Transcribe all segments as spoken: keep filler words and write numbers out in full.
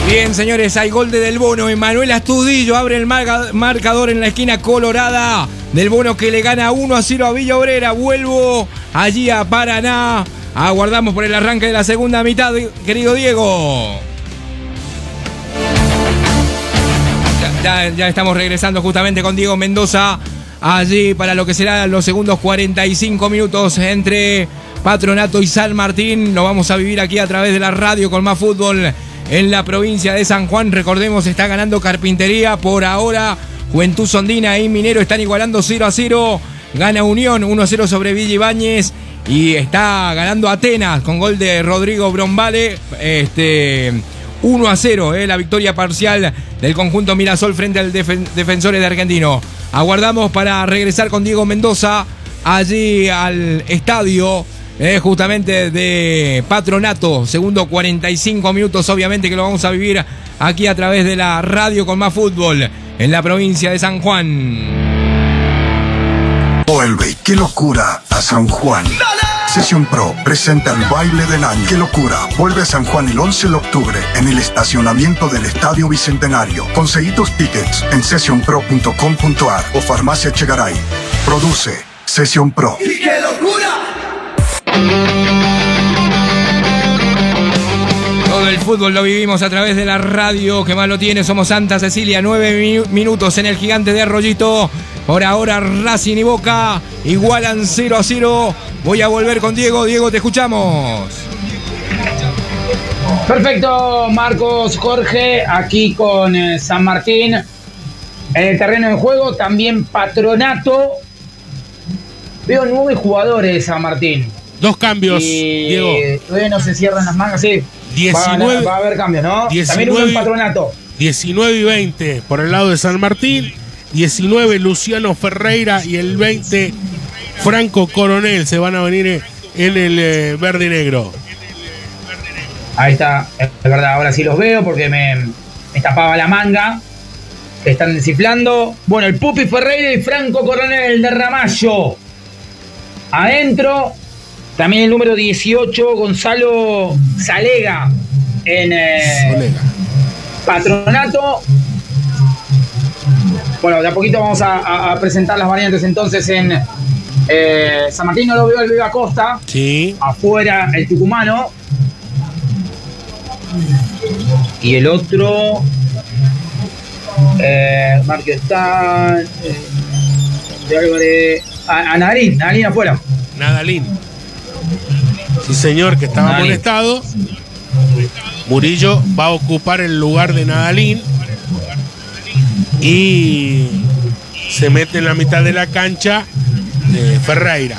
Bien, señores, hay gol de Del Bono. Emanuel Astudillo abre el marcador en la esquina colorada. Del Bono que le gana uno a cero a Villa Obrera. Vuelvo allí a Paraná. Aguardamos por el arranque de la segunda mitad, querido Diego. Ya, ya estamos regresando justamente con Diego Mendoza allí para lo que serán los segundos cuarenta y cinco minutos entre Patronato y San Martín. Lo vamos a vivir aquí a través de la radio con más fútbol en la provincia de San Juan. Recordemos, está ganando Carpintería por ahora. Juventud Sondina y Minero están igualando cero a cero. Gana Unión uno a cero sobre Villa Ibáñez. Y está ganando Atenas con gol de Rodrigo Brombale. Este, uno a cero, eh, la victoria parcial del conjunto Mirasol frente al defen- Defensores de Argentino. Aguardamos para regresar con Diego Mendoza allí al estadio. Eh, justamente de Patronato, segundo cuarenta y cinco minutos, obviamente que lo vamos a vivir aquí a través de la radio con más fútbol en la provincia de San Juan. Vuelve, qué locura, a San Juan. Sesión Pro presenta el baile del año. Qué locura, vuelve a San Juan el once de octubre en el estacionamiento del Estadio Bicentenario. Conseguí tus tickets en session pro punto com punto a r o Farmacia Chegaray. Produce Sesión Pro. ¡Y qué locura! Todo el fútbol lo vivimos a través de la radio. Que más lo tiene, somos Santa Cecilia. Nueve mi- minutos en el Gigante de Arroyito. Por ahora Racing y Boca igualan cero a cero. Voy a volver con Diego. Diego, te escuchamos. Perfecto, Marcos, Jorge, aquí con eh, San Martín en el terreno de juego. También Patronato. Veo nueve jugadores de San Martín. Dos cambios, y Diego. Todavía no se cierran las mangas, sí. diecinueve, va, a, va a haber cambios, ¿no? diecinueve, También uno en Patronato. diecinueve y veinte por el lado de San Martín. diecinueve Luciano Ferreira y el veinte Franco Coronel se van a venir en el eh, verde y negro. Ahí está, es verdad, ahora sí los veo porque me, me tapaba la manga. Se están desciflando. Bueno, el Pupi Ferreira y Franco Coronel de Ramallo. Adentro, también el número dieciocho, Gonzalo Salega en eh, Patronato. Bueno, de a poquito vamos a, a, a presentar las variantes entonces en eh, San Martín. No lo veo el Viva Costa. Sí. Afuera el tucumano. Y el otro... Eh, Marque está... Eh, de Álvarez... A, a Nadalín, Nadalín afuera. Nadalín. Sí, señor, que estaba Nadalín. molestado. Murillo va a ocupar el lugar de Nadalín. Y se mete en la mitad de la cancha de Ferreira.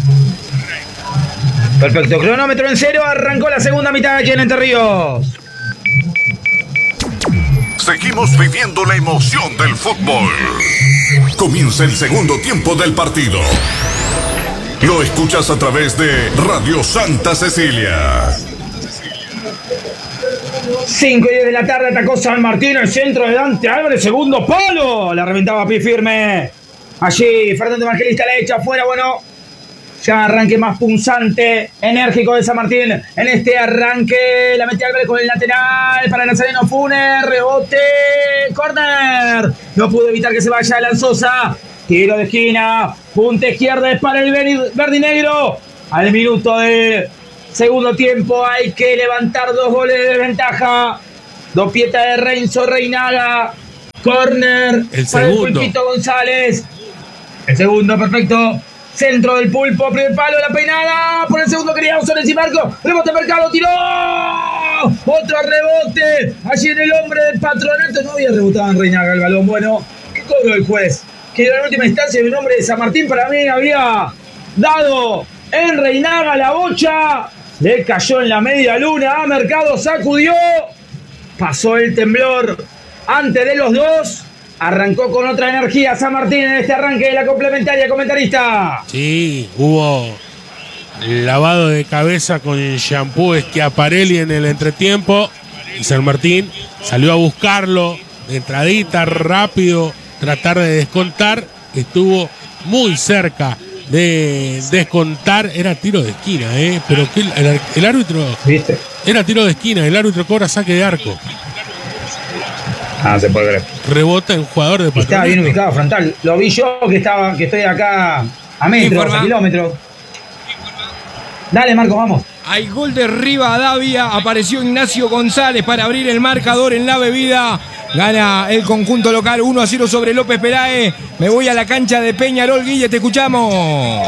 Perfecto, cronómetro en cero, arrancó la segunda mitad aquí en Entre Ríos. Seguimos viviendo la emoción del fútbol. Comienza el segundo tiempo del partido. Lo escuchas a través de Radio Santa Cecilia. cinco y diez de la tarde atacó San Martín, el centro de Dante Álvarez, segundo palo. La reventaba a pie firme. Allí Fernando Evangelista la echa afuera, bueno. Ya arranque más punzante, enérgico de San Martín. En este arranque la mete Álvarez con el lateral para Nazareno Funes. Rebote, córner. No pudo evitar que se vaya Alan Sosa. Tiro de esquina, punta izquierda es para el verde y negro. Al minuto del segundo tiempo hay que levantar dos goles de ventaja. Dos pietas de Renzo Reinaga. Córner para el Pulpito González. El segundo, perfecto. Centro del Pulpo, primer palo, la peinada. Por el segundo quería usar el Cimarco. Rebote Mercado, tiró. Otro rebote. Allí en el hombre del Patronato. No había rebotado en Reinaga el balón. Bueno, ¿qué cobró el juez? Que en última instancia el nombre de San Martín para mí había dado en Reinaga la bocha. Le cayó en la media luna a Mercado, sacudió. Pasó el temblor antes de los dos. Arrancó con otra energía San Martín en este arranque de la complementaria, comentarista. Sí, hubo lavado de cabeza con shampoo Schiaparelli en el entretiempo. Y San Martín salió a buscarlo de entradita, rápido, tratar de descontar. Estuvo muy cerca de descontar. Era tiro de esquina, ¿eh? Pero que el, el, el árbitro... ¿Viste? Era tiro de esquina, el árbitro cobra saque de arco. Ah, se puede ver. Rebota en jugador de Patronato. Estaba bien ubicado, frontal. Lo vi yo que estaba, que estoy acá a metros, Informa. a kilómetros. Dale, Marco, vamos. Hay gol de Rivadavia. Apareció Ignacio González para abrir el marcador en la bebida. Gana el conjunto local uno a cero sobre López Pelae. Me voy a la cancha de Peñarol. Guille, te escuchamos.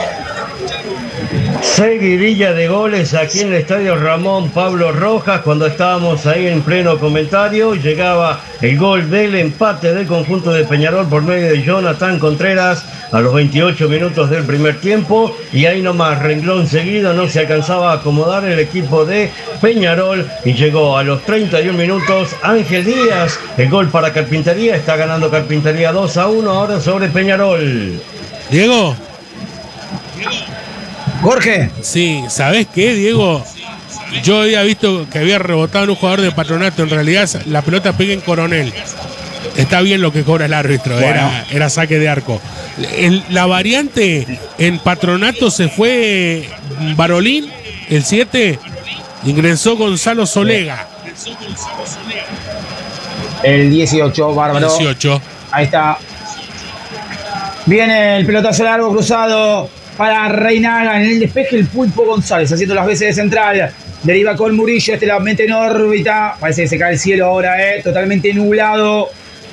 Seguidilla de goles aquí en el estadio Ramón Pablo Rojas. Cuando estábamos ahí en pleno comentario, llegaba el gol del empate del conjunto de Peñarol por medio de Jonathan Contreras a los veintiocho minutos del primer tiempo, y ahí nomás, renglón seguido, no se alcanzaba a acomodar el equipo de Peñarol, y llegó a los treinta y un minutos Ángel Díaz, el gol para Carpintería. Está ganando Carpintería dos a uno ahora sobre Peñarol. Diego. Jorge. Sí, ¿sabés qué, Diego? Yo había visto que había rebotado en un jugador de Patronato. En realidad la pelota pega en Coronel. Está bien lo que cobra el árbitro, bueno. era, era saque de arco. En la variante en Patronato se fue Barolín, el siete, ingresó Gonzalo Solega. El dieciocho, bárbaro. dieciocho. Ahí está. Viene el pelotazo largo cruzado para Reinaga. En el despeje el Pulpo González haciendo las veces de central. Deriva con Murillo, este la mete en órbita. Parece que se cae el cielo ahora, eh. Totalmente nublado.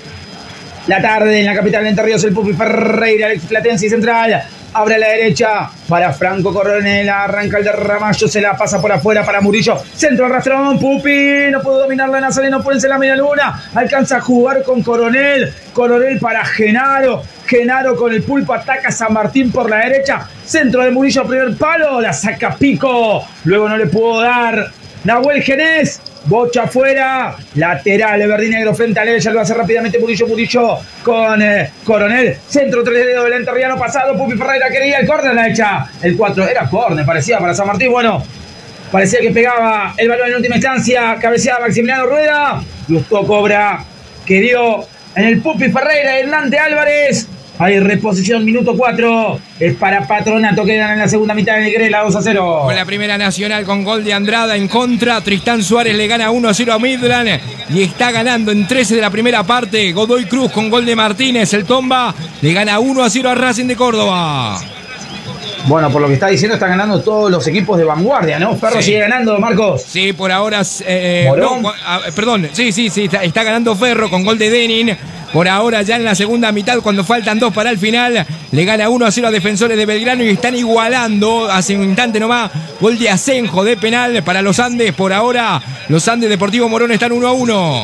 La tarde en la capital de Entre Ríos, el Pupi Ferreira, el Platense central. Abre a la derecha para Franco Coronel. Arranca el de Ramallo, se la pasa por afuera para Murillo. Centro arrastrón, Pupi. No pudo dominar la Nazareno, pónense la media luna. Alcanza a jugar con Coronel. Coronel para Genaro. Genaro con el Pulpo, ataca a San Martín por la derecha. Centro de Murillo, primer palo. La saca Pico. Luego no le pudo dar Nahuel Genés. Bocha afuera, lateral, Verdinegro frente a él, ya lo hace rápidamente Murillo, Murillo con eh, Coronel, centro tres dedos del enterriano pasado, Pupi Ferreira quería el córner, la echa, el cuatro, era córner, parecía para San Martín, bueno, parecía que pegaba el balón en última instancia, cabeceaba Maximiliano Rueda, Justo Cobra, que dio en el Pupi Ferreira, Hernante Álvarez. Hay reposición, minuto cuatro. Es para Patronato, que ganan en la segunda mitad de Negrela, dos a cero. Con la primera nacional con gol de Andrada en contra. Tristán Suárez le gana uno a cero a Midland. Y está ganando en trece de la primera parte. Godoy Cruz con gol de Martínez. El Tomba le gana uno a cero a Racing de Córdoba. Bueno, por lo que está diciendo, están ganando todos los equipos de vanguardia, ¿no? Ferro sí. Sigue ganando, Marcos. Sí, por ahora. Eh, no, a, perdón, sí, sí, sí. Está, está ganando Ferro con gol de Denin. Por ahora ya en la segunda mitad, cuando faltan dos para el final, le gana uno a cero a Defensores de Belgrano y están igualando hace un instante nomás. Gol de Asenjo de penal para los Andes. Por ahora los Andes Deportivo Morón están uno a uno.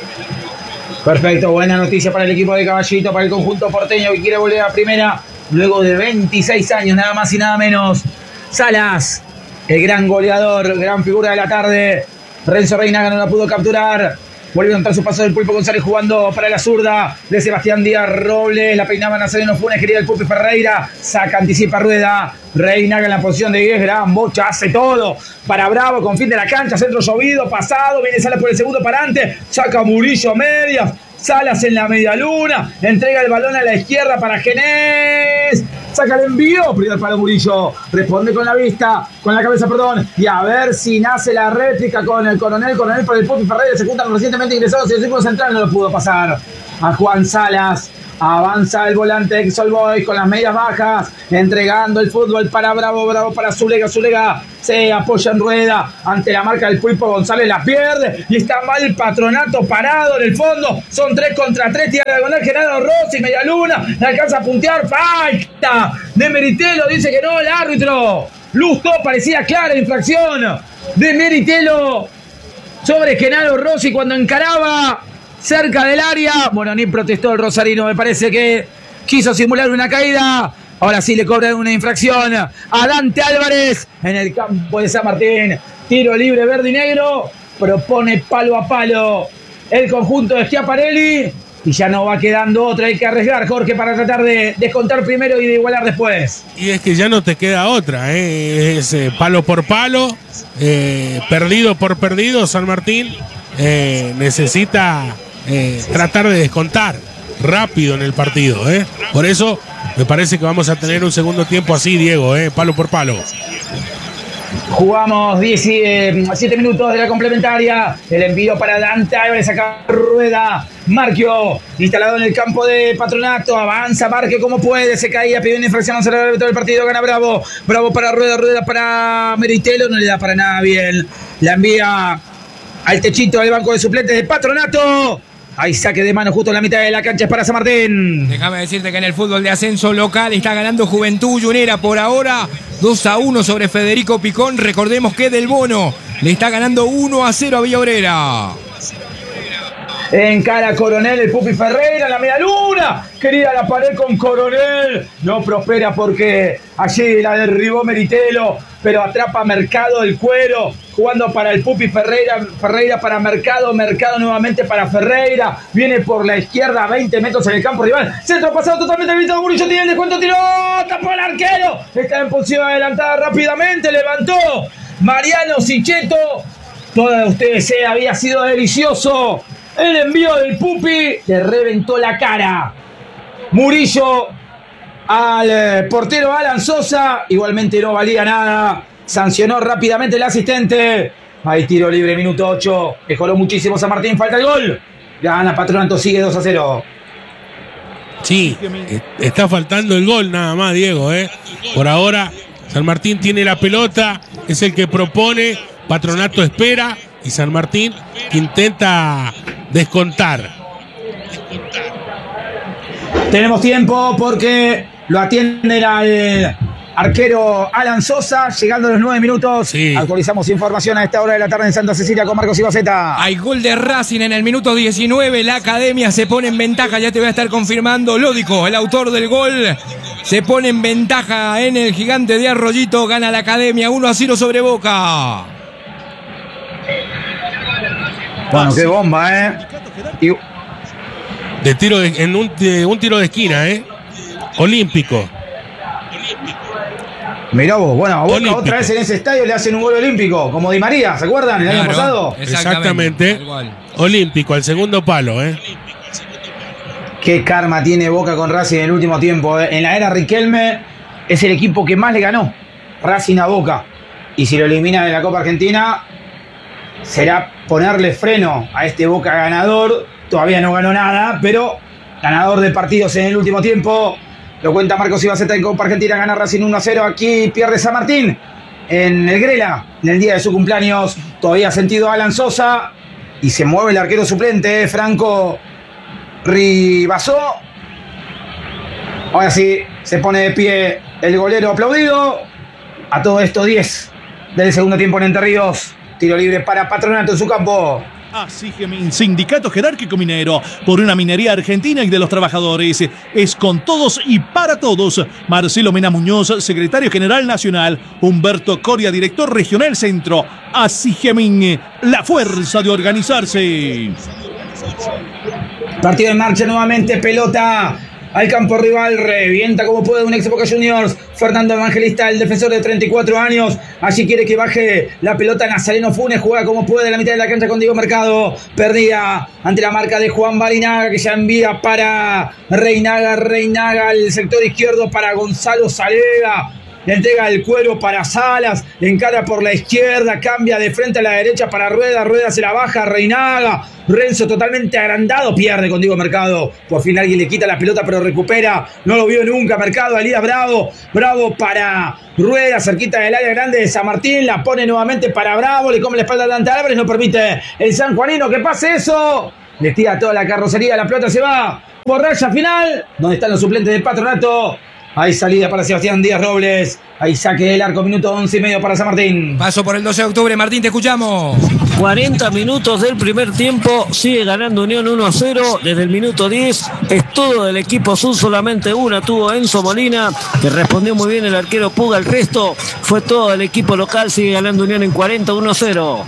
Perfecto, buena noticia para el equipo de Caballito, para el conjunto porteño que quiere volver a primera luego de veintiséis años, nada más y nada menos. Salas, el gran goleador, gran figura de la tarde. Renzo Reinaga no la pudo capturar. Volvió a entrar su paso del Pulpo González jugando para la zurda de Sebastián Díaz Robles. La peinaba Nazareno Funes, querida el Pupi Ferreira. Saca, anticipa Rueda. Reinaga en la posición de diez. Gran bocha, hace todo para Bravo con fin de la cancha. Centro llovido, pasado. Viene Salas por el segundo parante. Saca Murillo medias. Salas en la media luna. Entrega el balón a la izquierda para Genés. Saca el envío. Primer palo Murillo. Responde con la vista. Con la cabeza, perdón. Y a ver si nace la réplica con el Coronel. Coronel por el Pupi Ferreira. Se juntan los recientemente ingresados y el círculo central no lo pudo pasar. A Juan Salas. Avanza el volante de Exol Boys con las medias bajas, entregando el fútbol para Bravo, Bravo para Zulega, Zulega se apoya en Rueda ante la marca del Pulpo González, la pierde y está mal Patronato parado en el fondo, son tres contra tres, tira la diagonal Genaro Rossi, media luna, le alcanza a puntear, falta de Meritelo, dice que no el árbitro, Lustó, parecía clara infracción de Meritelo sobre Genaro Rossi cuando encaraba cerca del área. Moroní protestó el rosarino. Me parece que quiso simular una caída. Ahora sí le cobran una infracción a Dante Álvarez en el campo de San Martín. Tiro libre verde y negro. Propone palo a palo el conjunto de Schiaparelli. Y ya no va quedando otra. Hay que arriesgar, Jorge, para tratar de descontar primero y de igualar después. Y es que ya no te queda otra. ¿eh? Es eh, palo por palo. Eh, perdido por perdido. San Martín eh, necesita... Eh, tratar de descontar rápido en el partido, ¿eh? Por eso me parece que vamos a tener un segundo tiempo así, Diego, ¿eh? Palo por palo. Jugamos diecisiete minutos de la complementaria. El envío para Dante Álvarez, acá Rueda. Marquio, instalado en el campo de Patronato. Avanza Marquio como puede. Se caía, pidió una infracción. No se le todo el partido. Gana Bravo. Bravo para Rueda. Rueda para Meritelo. No le da para nada bien. La envía al techito del banco de suplentes de Patronato. Hay saque de mano justo en la mitad de la cancha, es para San Martín. Déjame decirte que en el fútbol de ascenso local está ganando Juventud Yunera por ahora dos a uno sobre Federico Picón. Recordemos que Del Bono le está ganando uno a cero a Villa Obrera. Encara Coronel, el Pupi Ferreira, la media luna. Quería la pared con Coronel. No prospera porque allí la derribó Meritelo, pero atrapa Mercado el cuero. Jugando para el Pupi Ferreira, Ferreira para Mercado, Mercado nuevamente para Ferreira. Viene por la izquierda, veinte metros en el campo rival. Centro pasado totalmente habilitado. Murillo tiene el descuento, tiró, tapó el arquero. Está en posición adelantada rápidamente, levantó Mariano Sichetto. Toda usted desea, había sido delicioso. El envío del Pupi le reventó la cara. Murillo al eh, portero Alan Sosa. Igualmente no valía nada. Sancionó rápidamente el asistente. Hay tiro libre, minuto ocho. Mejoró muchísimo San Martín, falta el gol. Gana Patronato, sigue dos a cero. Sí, está faltando el gol nada más, Diego. ¿eh? Por ahora, San Martín tiene la pelota, es el que propone. Patronato espera y San Martín que intenta descontar. Tenemos tiempo porque lo atienden al arquero Alan Sosa, llegando a los nueve minutos. Sí. Actualizamos información a esta hora de la tarde en Santa Cecilia con Marcos Ibaceta. Hay gol de Racing en el minuto diecinueve. La Academia se pone en ventaja. Ya te voy a estar confirmando. Lódico, el autor del gol, se pone en ventaja en el Gigante de Arroyito. Gana la Academia uno a cero sobre Boca. Bueno, qué bomba, ¿eh? Y... De tiro de, en un, de, un tiro de esquina, ¿eh? Olímpico. Mirá vos, bueno, a Boca Olímpico. otra vez en ese estadio le hacen un gol olímpico, como Di María, ¿se acuerdan? El Claro, año pasado. Exactamente. Exactamente. Olímpico, al segundo palo, ¿eh? Qué karma tiene Boca con Racing en el último tiempo, ¿eh? En la era Riquelme es el equipo que más le ganó Racing a Boca. Y si lo elimina de la Copa Argentina, será ponerle freno a este Boca ganador. Todavía no ganó nada, pero ganador de partidos en el último tiempo. Lo cuenta Marcos Ibaceta en Copa Argentina. Gana Racing uno a cero. Aquí pierde San Martín en el Grela, en el día de su cumpleaños. Todavía sentido Alan Sosa. Y se mueve el arquero suplente, Franco Ribasó. Ahora sí, se pone de pie el golero aplaudido. A todo esto, diez del segundo tiempo en Entre Ríos. Tiro libre para Patronato en su campo. Asigemin, Sindicato Jerárquico Minero, por una minería argentina y de los trabajadores. Es con todos y para todos. Marcelo Mena Muñoz, secretario general nacional. Humberto Coria, director regional centro. Asigemin, la fuerza de organizarse. Partido en marcha nuevamente, pelota al campo rival, revienta como puede un ex Boca Juniors, Fernando Evangelista, el defensor de treinta y cuatro años, allí quiere que baje la pelota Nazareno Funes, juega como puede en la mitad de la cancha con Diego Mercado, perdida ante la marca de Juan Barinaga, que ya envía para Reinaga, Reinaga al sector izquierdo para Gonzalo Salega, le entrega el cuero para Salas, encara por la izquierda, cambia de frente a la derecha para Rueda, Rueda se la baja, Reinaga, Renzo totalmente agrandado, pierde con Diego Mercado, por fin alguien le quita la pelota pero recupera, no lo vio nunca Mercado, Alida Bravo, Bravo para Rueda, cerquita del área grande de San Martín, la pone nuevamente para Bravo, le come la espalda a Dante Álvarez, no permite el sanjuanino que pase eso, le tira toda la carrocería, la pelota se va por raya final, donde están los suplentes del Patronato. Hay salida para Sebastián Díaz Robles. Hay saque del arco, minuto once y medio para San Martín. Paso por el doce de octubre, Martín, te escuchamos. cuarenta minutos del primer tiempo, sigue ganando Unión uno a cero. Desde el minuto diez es todo del equipo azul, solamente una tuvo Enzo Molina, que respondió muy bien el arquero Puga. El resto fue todo el equipo local, sigue ganando Unión en cuarenta, uno a cero.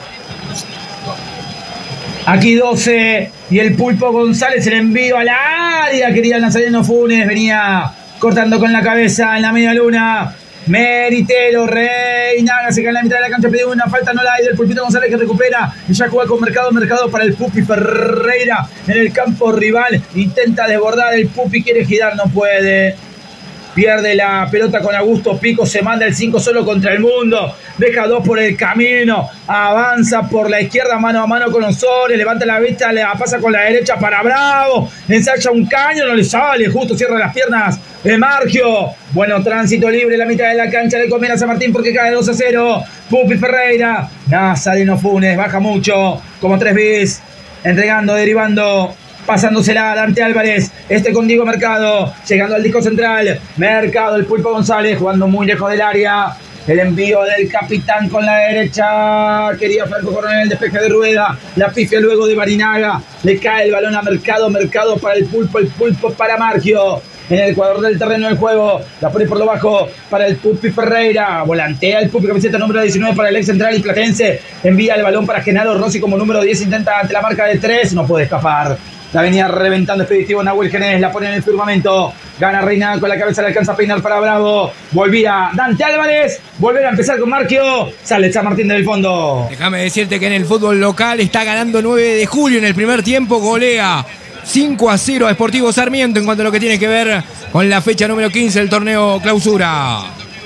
Aquí doce y el Pulpo González, el envío a la área. Quería Nazareno Funes, venía cortando con la cabeza en la media luna. Meritelo, Reinaga se cae en la mitad de la cancha, pidió una falta, no la hay del Pulpito González que recupera. Y ya juega con Mercado, Mercado para el Pupi Ferreira en el campo rival. Intenta desbordar el Pupi, quiere girar, no puede. Pierde la pelota con Augusto Pico, se manda el cinco solo contra el mundo, deja dos por el camino, avanza por la izquierda mano a mano con Osores, levanta la vista, le pasa con la derecha para Bravo, ensaya un caño, no le sale, justo cierra las piernas de Margio. Bueno, tránsito libre en la mitad de la cancha, le conviene a San Martín porque cae dos a cero. Pupi Ferreira, Nazareno Funes, baja mucho, como tres bis, entregando, derivando, pasándosela a Dante Álvarez, este con Diego Mercado, llegando al disco central, Mercado, el Pulpo González, jugando muy lejos del área, el envío del capitán con la derecha, quería Franco Coronel, el despeje de Rueda, la pifia luego de Barinaga, le cae el balón a Mercado, Mercado para el Pulpo, el Pulpo para Margio, en el ecuador del terreno del juego, la pone por lo bajo para el Pupi Ferreira, volantea el Pupi, camiseta número diecinueve para el ex central y platense, envía el balón para Genaro Rossi como número diez, intenta ante la marca de tres, no puede escapar. La venía reventando expeditivo Nahuel Genés, la pone en el firmamento, gana Reina con la cabeza, le alcanza a peinar para Bravo, volvía Dante Álvarez, volver a empezar con Marquio, sale San Martín del fondo. Déjame decirte que en el fútbol local está ganando nueve de julio en el primer tiempo, golea cinco a cero a Sportivo Sarmiento en cuanto a lo que tiene que ver con la fecha número quince del torneo clausura.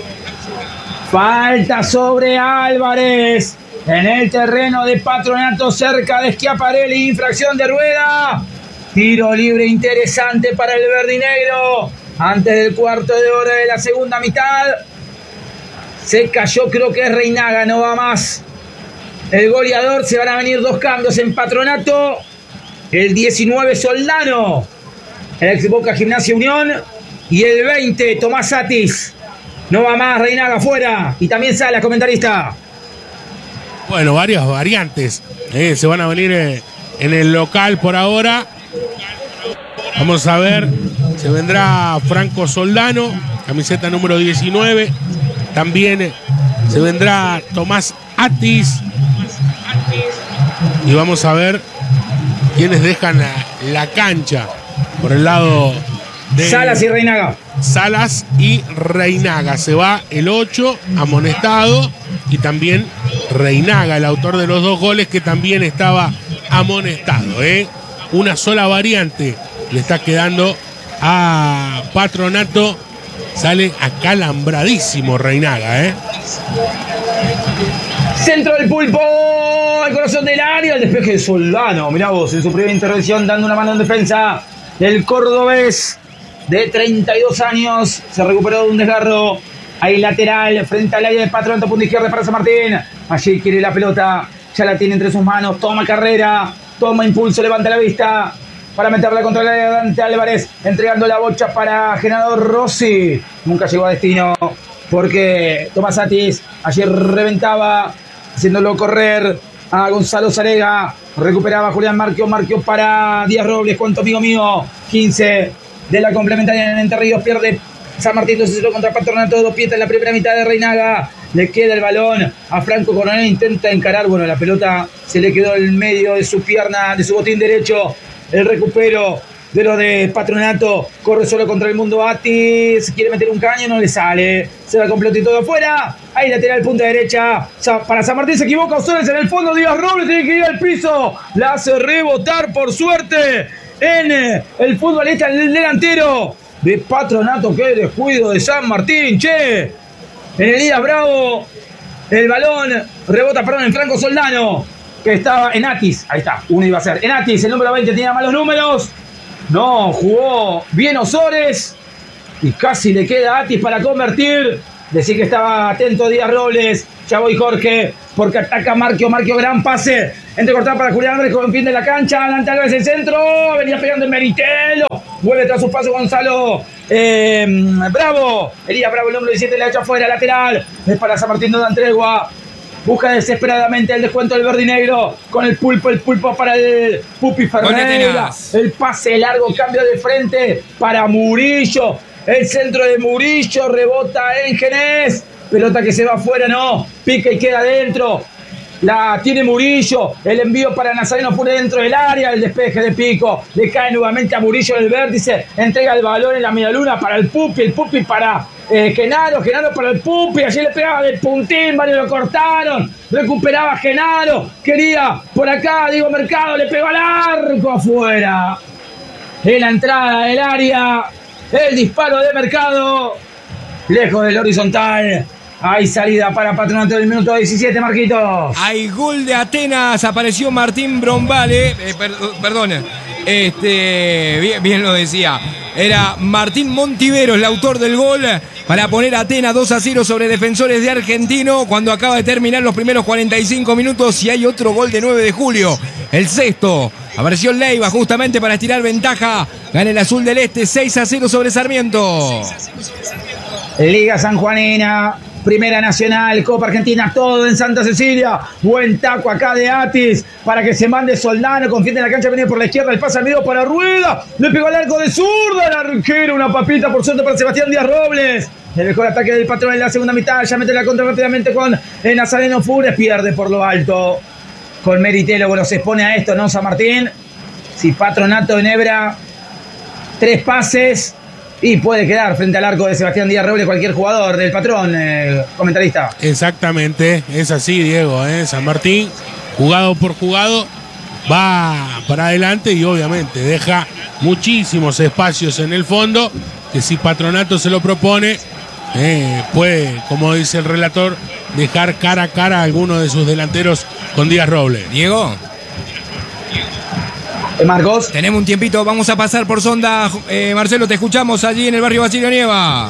Falta sobre Álvarez en el terreno de Patronato cerca de Schiaparelli, infracción de Rueda. Tiro libre interesante para el verdinegro. Antes del cuarto de hora de la segunda mitad. Se cayó, creo que es Reinaga, no va más. El goleador, se van a venir dos cambios en Patronato. El diecinueve Soldano, el ex Boca Gimnasia Unión. Y el veinte Tomás Satis. No va más, Reinaga afuera. Y también Salas, comentarista. Bueno, varias variantes. Eh, se van a venir eh, en el local por ahora. Vamos a ver, se vendrá Franco Soldano, camiseta número diecinueve. También eh, se vendrá Tomás Atis. Y vamos a ver quiénes dejan la, la cancha por el lado de Salas y Reinaga. Salas y Reinaga. Se va el ocho, amonestado, y también Reinaga, el autor de los dos goles, que también estaba amonestado. ¿eh? Una sola variante le está quedando a Patronato. Sale acalambradísimo Reinaga. ¿eh? Centro del Pulpo, el corazón del área, el despeje de Soldano. Mirá vos, en su primera intervención dando una mano en defensa del cordobés de treinta y dos años. Se recuperó de un desgarro. Ahí lateral, frente al área de Patronato, punto izquierda para San Martín. Allí quiere la pelota, ya la tiene entre sus manos. Toma carrera, toma impulso, levanta la vista para meterla contra el área de Dante Álvarez. Entregando la bocha para Genaro Rossi. Nunca llegó a destino porque Tomás Satis allí reventaba, haciéndolo correr a Gonzalo Zarega. Recuperaba Julián Marquio, Marquio para Díaz Robles. Cuánto amigo mío, quince de la complementaria en Entre Ríos. Pierde San Martín dos a cero contra Patronato, dos piezas en la primera mitad de Reinaga. Le queda el balón a Franco Coronel, intenta encarar. Bueno, la pelota se le quedó en medio de su pierna, de su botín derecho. El recupero de lo de Patronato, corre solo contra el mundo Atis, quiere meter un caño, no le sale, se va completito de afuera. Ahí lateral, punta derecha para San Martín, se equivoca Osores en el fondo. Díaz Robles tiene que ir al piso, la hace rebotar por suerte en el futbolista, el delantero de Patronato. Qué descuido de San Martín, che. En Elías Bravo, el balón rebota, perdón, en Franco Soldano, que estaba en Atis. Ahí está, uno iba a ser en Atis, el número veinte tenía malos números. No, jugó bien Osores y casi le queda a Atis para convertir. Decir que estaba atento Díaz Robles. Ya voy Jorge, porque ataca Marquio. Marquio, gran pase. Entrecortado para Julián Andrés con el fin de la cancha. Adelante Álvarez el centro. Venía pegando en Meritelo. Vuelve tras su paso Gonzalo eh, Bravo. Elías Bravo, el número diecisiete, le echa afuera, lateral. Es para San Martín, no dan tregua. Busca desesperadamente el descuento del verdinegro con el pulpo, el pulpo para el Pupi Ferreira. El pase largo, cambio de frente para Murillo. El centro de Murillo, rebota en Genés. Pelota que se va afuera, no. Pica y queda adentro. La tiene Murillo. El envío para Nazareno pone dentro del área. El despeje de Pico. Le cae nuevamente a Murillo en el vértice. Entrega el balón en la medialuna para el Pupi. El Pupi para eh, Genaro. Genaro para el Pupi. Allí le pegaba del puntín. Varios lo cortaron. Recuperaba Genaro. Quería por acá Diego Mercado. Le pegó al arco afuera. En la entrada del área. El disparo de Mercado. Lejos del horizontal. Hay salida para Patronato del minuto diecisiete, Marquitos. Hay gol de Atenas. Apareció Martín Brombale. Eh, per, perdón. Este, bien, bien lo decía. Era Martín Montivero el autor del gol para poner a Atenas dos a cero sobre Defensores de Argentino cuando acaba de terminar los primeros cuarenta y cinco minutos y hay otro gol de nueve de julio. El sexto. Apareció Leiva justamente para estirar ventaja. Gana el azul del este seis a cero sobre Sarmiento. Liga Sanjuanina, Primera Nacional, Copa Argentina, todo en Santa Cecilia. Buen taco acá de Atis para que se mande Soldano. Confiende en la cancha, viene por la izquierda, el pase amigo para Rueda. Le pegó al arco de zurda, el arquero, una papita por suerte para Sebastián Díaz Robles. El mejor ataque del Patrón en la segunda mitad. Ya mete la contra rápidamente con el Nazareno Fures. Pierde por lo alto. Con Meritelo, bueno, se expone a esto, ¿no, San Martín? Si Patronato de Nebra, tres pases y puede quedar frente al arco de Sebastián Díaz Robles cualquier jugador del Patrón, eh, comentarista. Exactamente, es así, Diego, ¿eh? San Martín, jugado por jugado, va para adelante y obviamente deja muchísimos espacios en el fondo que si Patronato se lo propone, eh, puede, como dice el relator, dejar cara a cara a alguno de sus delanteros con Díaz Robles. Diego. Marcos. Tenemos un tiempito, vamos a pasar por sonda. Eh, Marcelo, te escuchamos allí en el barrio Basilio Nieva.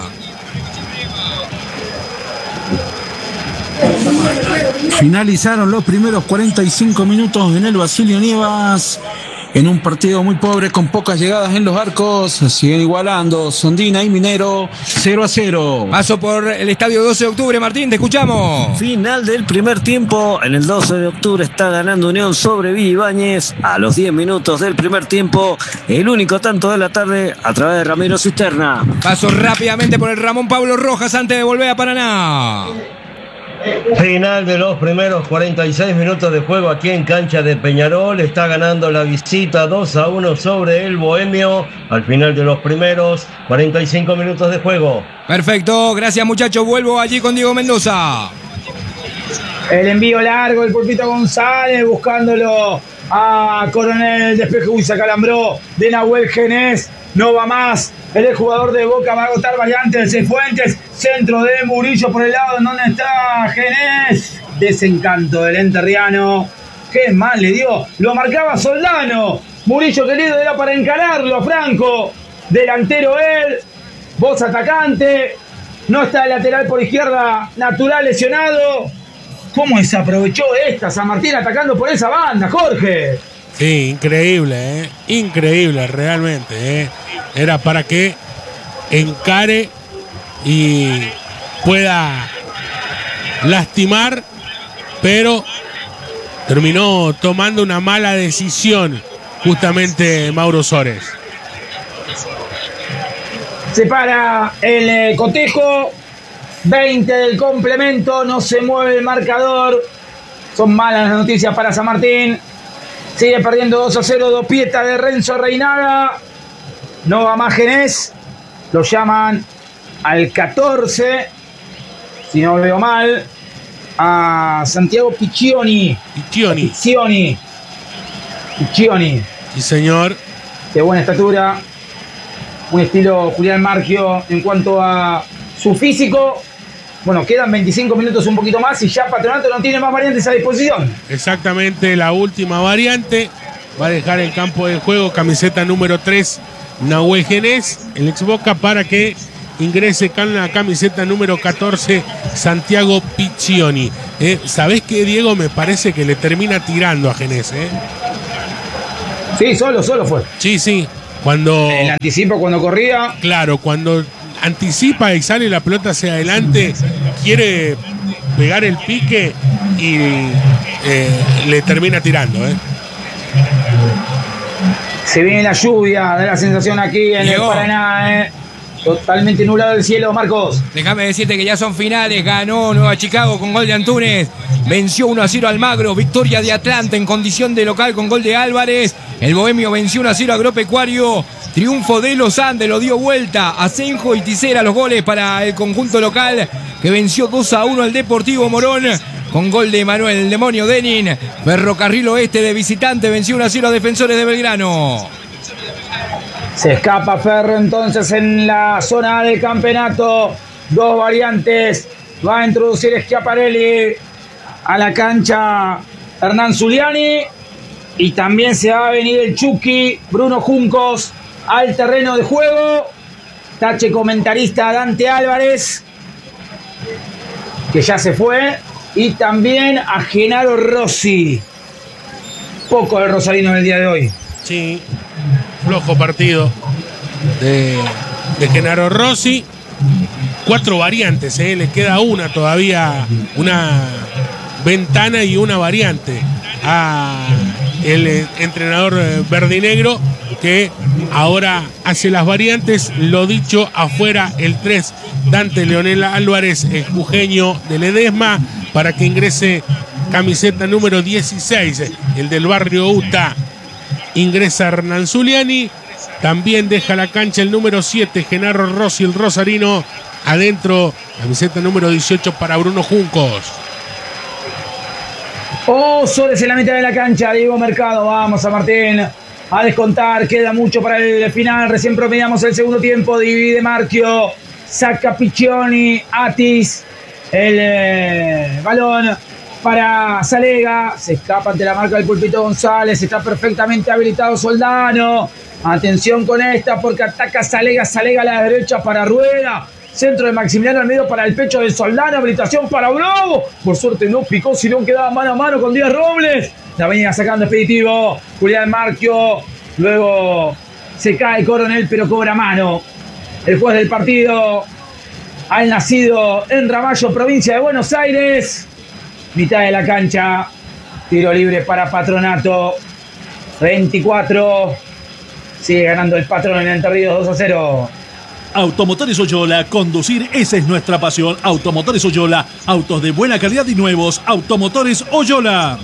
Finalizaron los primeros cuarenta y cinco minutos en el Basilio Nievas. En un partido muy pobre con pocas llegadas en los arcos. Siguen igualando Sondina y Minero cero a cero. Paso por el estadio doce de octubre, Martín, te escuchamos. Final del primer tiempo. En el doce de octubre está ganando Unión sobre Villa Ibáñez. A los diez minutos del primer tiempo, el único tanto de la tarde a través de Ramiro Cisterna. Paso rápidamente por el Ramón Pablo Rojas antes de volver a Paraná. Final de los primeros cuarenta y seis minutos de juego aquí en cancha de Peñarol. Está ganando la visita dos a uno sobre el Bohemio al final de los primeros cuarenta y cinco minutos de juego. Perfecto, gracias muchachos. Vuelvo allí con Diego Mendoza. El envío largo, el Pulpito González buscándolo a Coronel. Despeje, uy, se acalambró de Nahuel Genés. No va más. El jugador de Boca va a agotar variantes. Cifuentes, centro de Murillo por el lado en donde está Genés. Desencanto del enterriano. Qué mal le dio. Lo marcaba Soldano. Murillo querido era para encararlo a Franco. Delantero él. Voz atacante. No está el lateral por izquierda. Natural lesionado. ¿Cómo desaprovechó esta San Martín atacando por esa banda, Jorge? Sí, increíble, ¿eh? Increíble realmente, ¿eh? Era para que encare y pueda lastimar, pero terminó tomando una mala decisión justamente Mauro Sores. Se para el eh, cotejo, veinte del complemento, no se mueve el marcador. Son malas las noticias para San Martín. Sigue perdiendo dos a cero, dopieta de Renzo Reinaga. No va más Genés. Lo llaman al catorce. Si no veo mal. A Santiago Piccioni. Piccioni. Piccioni. Piccioni. Sí, señor. De buena estatura. Un estilo Julián Marchio en cuanto a su físico. Bueno, quedan veinticinco minutos, un poquito más, y ya Patronato no tiene más variantes a disposición. Exactamente, la última variante. Va a dejar el campo de juego camiseta número tres, Nahuel Genés, el ex Boca, para que ingrese con la camiseta número catorce, Santiago Piccioni. Eh, ¿Sabés qué, Diego? Me parece que le termina tirando a Genés, ¿eh? Sí, solo, solo fue. Sí, sí. Cuando... El anticipo cuando corría. Claro, cuando anticipa y sale la pelota hacia adelante, quiere pegar el pique y eh, le termina tirando, ¿eh? Se viene la lluvia, da la sensación aquí en Llegó. el Paraná, ¿eh? Totalmente nublado el cielo, Marcos. Déjame decirte que ya son finales. Ganó Nueva Chicago con gol de Antunes. Venció uno a cero Almagro. Victoria de Atlanta en condición de local con gol de Álvarez. El Bohemio venció uno a cero Agropecuario. Triunfo de Los Andes, lo dio vuelta. Asenjo y Ticera los goles para el conjunto local, que venció dos a uno al Deportivo Morón con gol de Manuel el Demonio Denin. Ferrocarril Oeste de visitante venció uno a cero a Defensores de Belgrano. Se escapa Ferro entonces en la zona del campeonato. Dos variantes. Va a introducir Schiaparelli a la cancha Hernán Zuliani. Y también se va a venir el Chucky Bruno Juncos al terreno de juego. Tache comentarista Dante Álvarez, que ya se fue. Y también a Genaro Rossi. Poco de Rosarino en el día de hoy. Sí, flojo partido de, de Genaro Rossi. Cuatro variantes, ¿eh? Le queda una todavía, una ventana y una variante a el eh, entrenador eh, verdinegro, que ahora hace las variantes. Lo dicho, afuera el tres, Dante Leonel Álvarez, el jujeño de Ledesma, para que ingrese camiseta número dieciséis, el del barrio Uta. Ingresa Hernán Zuliani. También deja la cancha el número siete, Genaro Rossi, el rosarino. Adentro, camiseta número dieciocho para Bruno Juncos. Osores en la mitad de la cancha, Diego Mercado. Vamos a Martín a descontar. Queda mucho para el final. Recién promediamos el segundo tiempo. Divide Marchio. Saca Piccioni. Atis. El eh, balón para Salega. Se escapa ante la marca del Pulpito González. Está perfectamente habilitado Soldano. Atención con esta porque ataca Salega. Salega a la derecha para Rueda. Centro de Maximiliano al medio para el pecho de Soldano. Habilitación para Bravo. Por suerte no picó, sino quedaba mano a mano con Díaz Robles. La venía sacando Expeditivo. Julián Marchio. Luego se cae Coronel, pero cobra mano. El juez del partido, al nacido en Ramallo, provincia de Buenos Aires. Mitad de la cancha. Tiro libre para Patronato. veinticuatro. Sigue ganando el Patrón en Entre Ríos dos a cero. Automotores Oyola, conducir, esa es nuestra pasión. Automotores Oyola, autos de buena calidad y nuevos. Automotores Oyola.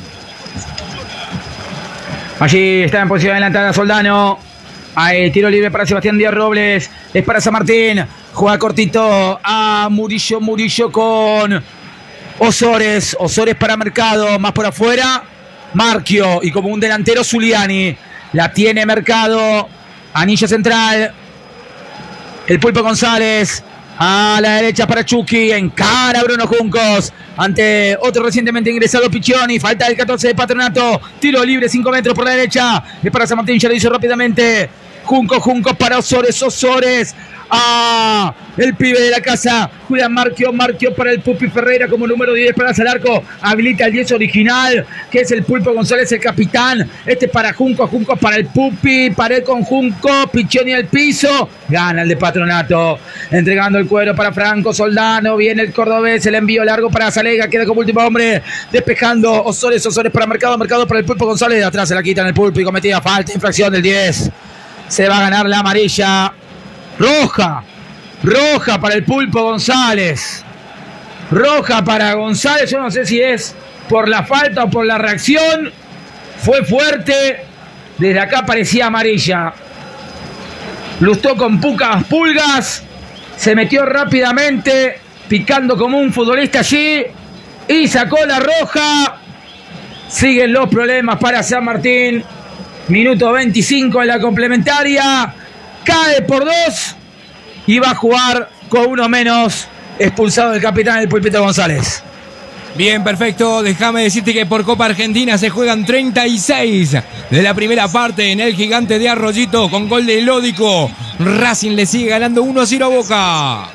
Allí está en posición adelantada Soldano. Hay tiro libre para Sebastián Díaz Robles. Es para San Martín. Juega cortito a Murillo. Murillo con Osores. Osores para Mercado. Más por afuera. Marchio. Y como un delantero Zuliani. La tiene Mercado. Anillo central. El Pulpo González a la derecha para Chucky. Encara Bruno Juncos ante otro recientemente ingresado Piccioni. Falta el catorce de Patronato. Tiro libre, cinco metros por la derecha. Es para San Martín, ya lo hizo rápidamente. Juncos, Juncos para Osores. Osores a el pibe de la casa. Julián Marchio. Marchio para el Pupi Ferreira como número diez para Salarco. Habilita el diez original, que es el Pulpo González, el capitán. Este para Juncos. Juncos para el Pupi. Pared con Juncos. Piccioni al piso. Gana el de Patronato. Entregando el cuero para Franco Soldano. Viene el cordobés. El envío largo para Salega. Queda como último hombre. Despejando Osores. Osores para Mercado. Mercado para el Pulpo González. De atrás se la quitan el Pulpo y cometida falta. Infracción del diez. Se va a ganar la amarilla. Roja. Roja para el Pulpo González. Roja para González. Yo no sé si es por la falta o por la reacción. Fue fuerte. Desde acá parecía amarilla. Lustó con pocas pulgas. Se metió rápidamente, picando como un futbolista allí. Y sacó la roja. Siguen los problemas para San Martín. Minuto veinticinco en la complementaria. Cae por dos. Y va a jugar con uno menos. Expulsado el capitán del Pulpito González. Bien, perfecto. Déjame decirte que por Copa Argentina se juegan treinta y seis de la primera parte en el Gigante de Arroyito con gol de Lódico. Racing le sigue ganando uno a cero a Boca.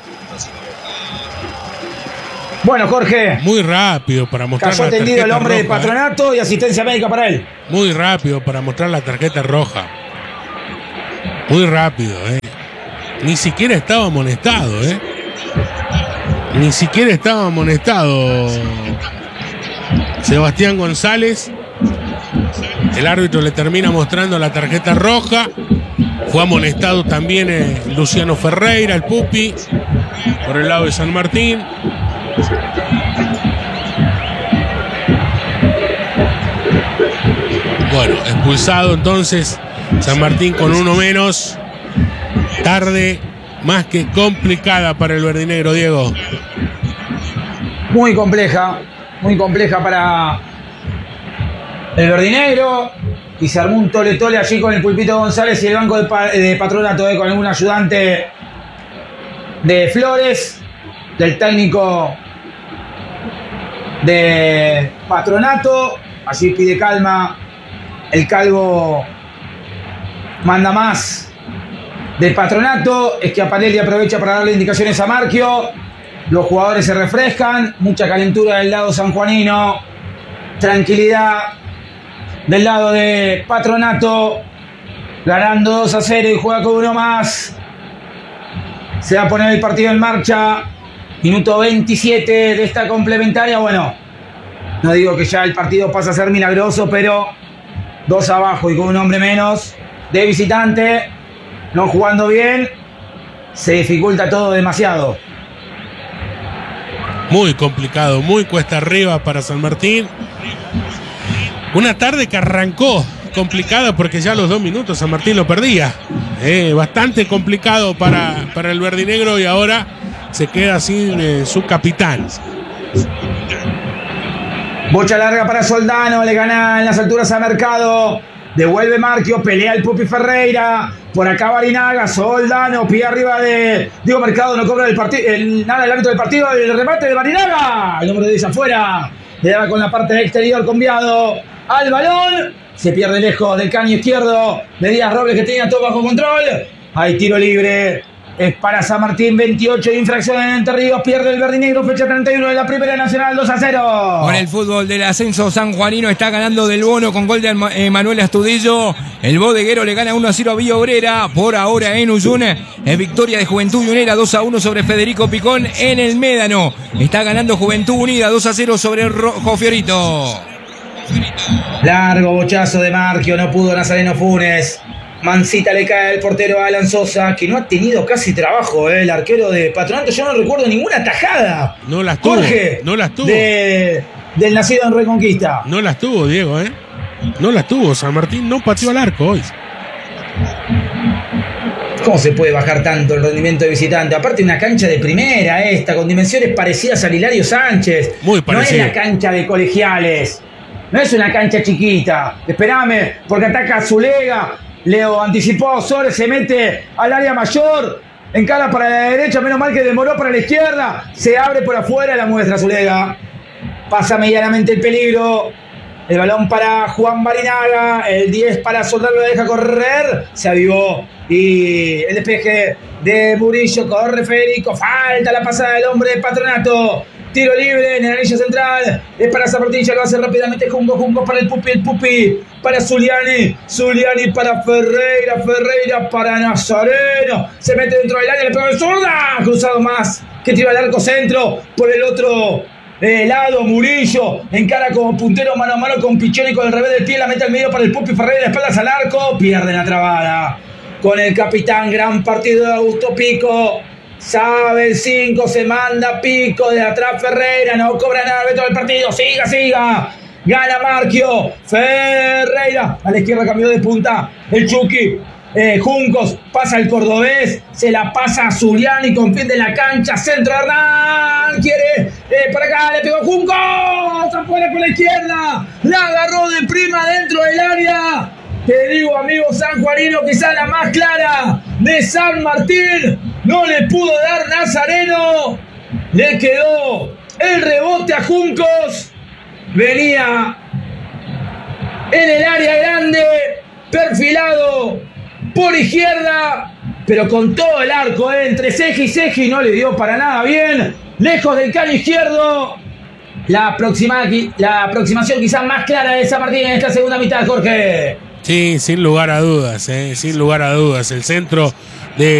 Bueno, Jorge. Muy rápido para mostrar cayó la tarjeta tendido el hombre roja, de Patronato, eh. y asistencia médica para él. Muy rápido para mostrar la tarjeta roja. Muy rápido, eh. Ni siquiera estaba amonestado, eh. Ni siquiera estaba amonestado Sebastián González. El árbitro le termina mostrando la tarjeta roja. Fue amonestado también eh, Luciano Ferreira, el Pupi, por el lado de San Martín. Bueno, expulsado entonces San Martín con uno menos. Tarde más que complicada para el verdinegro, Diego. Muy compleja, muy compleja para el verdinegro. y se armó un tole tole allí con el Pulpito González y el banco de, pa de Patronato, eh, con algún ayudante de Flores, del técnico de Patronato. Allí pide calma el calvo manda más de Patronato. Schiaparelli aprovecha para darle indicaciones a Marchio. Los jugadores se refrescan, mucha calentura del lado sanjuanino, tranquilidad del lado de Patronato, ganando dos a cero y juega con uno más. Se va a poner el partido en marcha. Minuto veintisiete de esta complementaria. Bueno, no digo que ya el partido pasa a ser milagroso, pero dos abajo y con un hombre menos de visitante, no jugando bien, se dificulta todo demasiado. Muy complicado, muy cuesta arriba para San Martín. Una tarde que arrancó complicada porque ya a los dos minutos San Martín lo perdía. Eh, bastante complicado para, para el verdinegro y ahora se queda sin eh, su capitán. Bocha larga para Soldano, le gana en las alturas a Mercado. Devuelve Marchio, pelea el Pupi Ferreira. Por acá Barinaga, Soldano, pie arriba de Diego Mercado, no cobra el partido, el, nada el árbitro del partido, el remate de Barinaga. El número diez afuera. Le da con la parte exterior conviado al balón. Se pierde lejos del caño izquierdo de Díaz Robles, que tenía todo bajo control. Hay tiro libre. Es para San Martín, veintiocho de infracción en Entre Ríos. Pierde el verdinegro, fecha treinta y uno de la Primera Nacional, dos a cero. Con el fútbol del ascenso sanjuanino está ganando Del Bono con gol de Manuel Astudillo. El bodeguero le gana uno a cero a Villa Obrera. Por ahora en Uyún es victoria de Juventud Unida dos a uno sobre Federico Picón en el Médano. Está ganando Juventud Unida dos a cero sobre el Rojo Fiorito. Largo bochazo de Marchio, no pudo Nazareno Funes. Mancita le cae al portero Alan Sosa, que no ha tenido casi trabajo, ¿eh? El arquero de Patronato. Yo no recuerdo ninguna tajada. No las tuvo. Jorge, no las tuvo. De, del nacido en Reconquista. No las tuvo, Diego, ¿eh? No las tuvo. San Martín no pateó al arco hoy. ¿Cómo se puede bajar tanto el rendimiento de visitante? Aparte, una cancha de primera esta, con dimensiones parecidas al Hilario Sánchez. Muy parecido. No es la cancha de Colegiales. No es una cancha chiquita. Esperame, porque ataca Zulega. Leo anticipó a Osores, se mete al área mayor, encara para la derecha, menos mal que demoró para la izquierda, se abre por afuera, la muestra Zulega, pasa medianamente el peligro, el balón para Juan Barinaga, el diez para Soldado, lo deja correr, se avivó y el despeje de Murillo, corre Federico, falta la pasada del hombre de Patronato. Tiro libre en el anillo central. Es para Zapartilla, lo hace rápidamente Junco. Junco para el Pupi. El Pupi para Zuliani. Zuliani para Ferreira. Ferreira para Nazareno. Se mete dentro del área. Le pega el zurda. Cruzado más. Que tira al arco centro. Por el otro eh, lado. Murillo. Encara como puntero mano a mano con Pichoni. Con el revés del pie. La mete al medio para el Pupi Ferreira. Espaldas al arco. Pierde la trabada. Con el capitán. Gran partido de Augusto Pico. Sabe el cinco, se manda Pico de atrás Ferreira, no cobra nada el del partido, siga, siga, gana Marchio, Ferreira, a la izquierda cambió de punta, el Chucky, eh, Juncos, pasa el cordobés, se la pasa a Zuliani, con pie de la cancha, centro Hernán, quiere, eh, para acá, le pegó Juncos, afuera con la izquierda, la agarró de prima dentro del área. Te digo, amigo sanjuanino, quizá la más clara de San Martín. No le pudo dar Nazareno. Le quedó el rebote a Juncos. Venía en el área grande, perfilado por izquierda, pero con todo el arco, ¿eh? Entre ceja y ceja, y no le dio para nada bien. Lejos del caño izquierdo. La, aproxima, la aproximación quizás más clara de San Martín en esta segunda mitad, Jorge. Sí, sin lugar a dudas, eh, sin lugar a dudas. El centro de